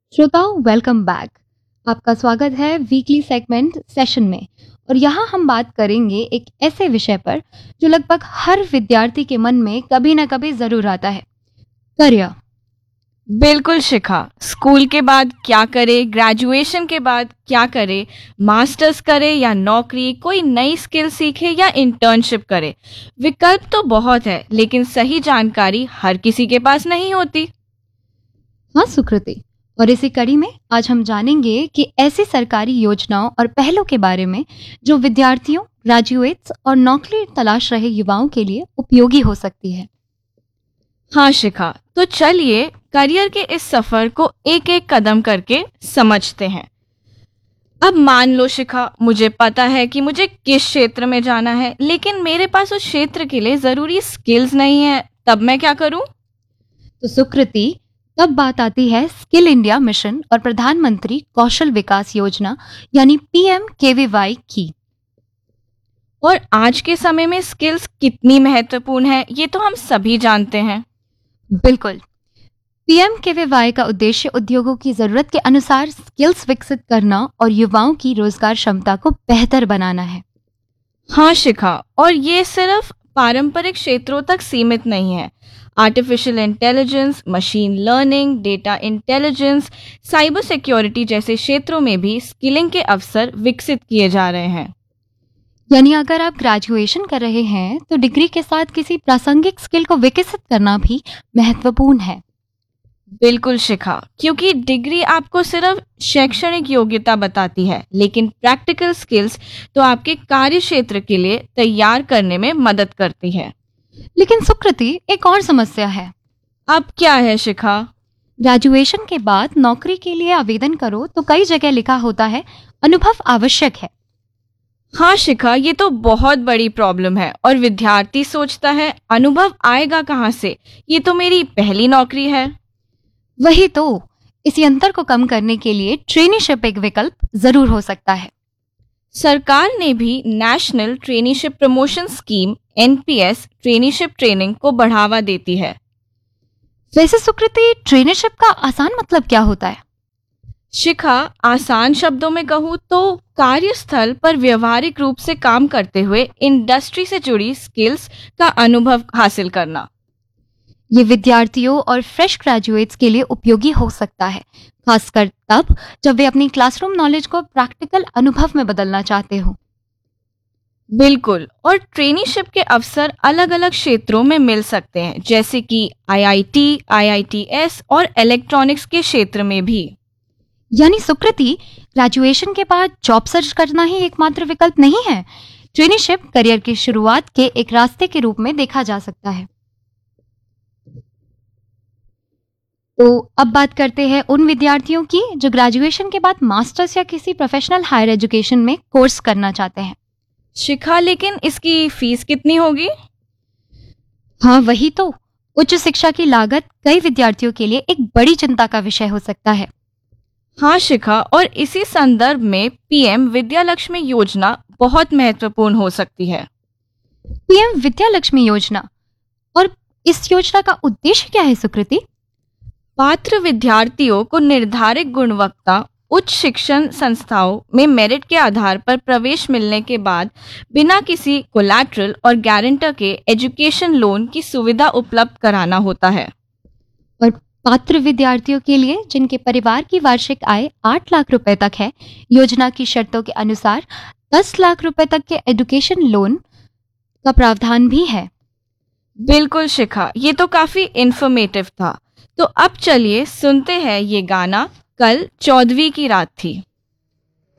श्रोताओं, welcome back. आपका स्वागत है वीकली सेगमेंट सेशन में। और यहाँ हम बात करेंगे एक ऐसे विषय पर जो लगभग हर विद्यार्थी के मन में कभी ना कभी जरूर आता है, करियर। बिल्कुल शिखा। स्कूल के बाद क्या करे, ग्रेजुएशन के बाद क्या करे, मास्टर्स करे या नौकरी, कोई नई स्किल सीखे या इंटर्नशिप करे। विकल्प तो बहुत है, लेकिन सही जानकारी हर किसी के पास नहीं होती। हाँ सुकृति, और इसी कड़ी में आज हम जानेंगे कि ऐसी सरकारी योजनाओं और पहलों के बारे में जो विद्यार्थियों, ग्रेजुएट्स और नौकरी तलाश रहे युवाओं के लिए उपयोगी हो सकती है। हाँ शिखा, तो चलिए करियर के इस सफर को एक एक कदम करके समझते हैं। अब मान लो शिखा, मुझे पता है कि मुझे किस क्षेत्र में जाना है, लेकिन मेरे पास उस क्षेत्र के लिए जरूरी स्किल्स नहीं है। तब मैं क्या करूं? तो सुकृति, तब बात आती है स्किल इंडिया मिशन और प्रधानमंत्री कौशल विकास योजना यानी PMKVY की। और आज के समय में स्किल्स कितनी महत्वपूर्ण है, ये तो हम सभी जानते हैं। बिल्कुल। PMKVY का उद्देश्य उद्योगों की जरूरत के अनुसार स्किल्स विकसित करना और युवाओं की रोजगार क्षमता को बेहतर बनाना है। हाँ शिखा, और ये सिर्फ पारंपरिक क्षेत्रों तक सीमित नहीं है। Artificial intelligence, machine learning, data intelligence, cyber security जैसे क्षेत्रों में भी स्किलिंग के अवसर विकसित किए जा रहे हैं। यानी अगर आप ग्रेजुएशन कर रहे हैं तो डिग्री के साथ किसी प्रासंगिक स्किल को विकसित करना भी महत्वपूर्ण है। बिल्कुल शिखा, क्योंकि डिग्री आपको सिर्फ शैक्षणिक योग्यता बताती है, लेकिन प्रैक्टिकल स्किल्स तो आपके कार्य क्षेत्र के लिए तैयार करने में मदद करती है। लेकिन सुकृति, एक और समस्या है। अब क्या है शिखा? ग्रेजुएशन के बाद नौकरी के लिए आवेदन करो तो कई जगह लिखा होता है अनुभव आवश्यक है। हाँ शिखा, ये तो बहुत बड़ी प्रॉब्लम है। और विद्यार्थी सोचता है अनुभव आएगा कहाँ से, ये तो मेरी पहली नौकरी है। वही तो, इसी अंतर को कम करने के लिए ट्रेनीशिप एक विकल्प जरूर हो सकता है। सरकार ने भी national traineeship promotion scheme NPS traineeship training को बढ़ावा देती है। वैसे सुकृति, ट्रेनीशिप का आसान मतलब क्या होता है? शिखा, आसान शब्दों में कहूँ तो कार्यस्थल पर व्यवहारिक रूप से काम करते हुए इंडस्ट्री से जुड़ी स्किल्स का अनुभव हासिल करना। ये विद्यार्थियों और फ्रेश ग्रेजुएट्स के लिए उपयोगी हो सकता है, खासकर तब जब वे अपनी क्लासरूम नॉलेज को प्रैक्टिकल अनुभव में बदलना चाहते हो। बिल्कुल, और ट्रेनीशिप के अवसर अलग अलग क्षेत्रों में मिल सकते हैं, जैसे कि IIT, IITS और इलेक्ट्रॉनिक्स के क्षेत्र में भी। यानी सुकृति, ग्रेजुएशन के बाद जॉब सर्च करना ही एकमात्र विकल्प नहीं है। ट्रेनीशिप करियर की शुरुआत के एक रास्ते के रूप में देखा जा सकता है। तो अब बात करते हैं उन विद्यार्थियों की जो ग्रेजुएशन के बाद मास्टर्स या किसी प्रोफेशनल हायर एजुकेशन में कोर्स करना चाहते हैं। शिखा, लेकिन इसकी फीस कितनी होगी? हाँ वही तो, उच्च शिक्षा की लागत कई विद्यार्थियों के लिए एक बड़ी चिंता का विषय हो सकता है। हाँ शिखा, और इसी संदर्भ में PM विद्यालक्ष्मी योजना बहुत महत्वपूर्ण हो सकती है। PM विद्यालक्ष्मी योजना, और इस योजना का उद्देश्य क्या है सुकृति? पात्र विद्यार्थियों को निर्धारित गुणवत्ता उच्च शिक्षण संस्थाओं में मेरिट के आधार पर प्रवेश मिलने के बाद बिना किसी कोलैटरल और गारंटर के एजुकेशन लोन की सुविधा उपलब्ध कराना होता है। और पात्र विद्यार्थियों के लिए जिनके परिवार की वार्षिक आय 8 लाख रुपए तक है, योजना की शर्तों के अनुसार 10 लाख रुपए तक के एजुकेशन लोन का प्रावधान भी है। बिल्कुल शिखा, ये तो काफी इंफॉर्मेटिव था। तो अब चलिए सुनते हैं ये गाना, कल 14वीं की रात थी।